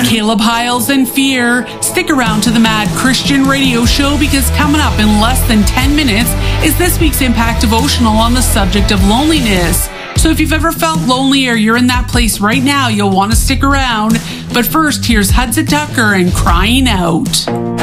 Caleb Hiles and Fear. Stick around to the Mad Christian Radio Show because coming up in less than 10 minutes is this week's Impact Devotional on the subject of loneliness. So if you've ever felt lonely or you're in that place right now, you'll want to stick around. But first, here's Hudson Tucker and Crying Out.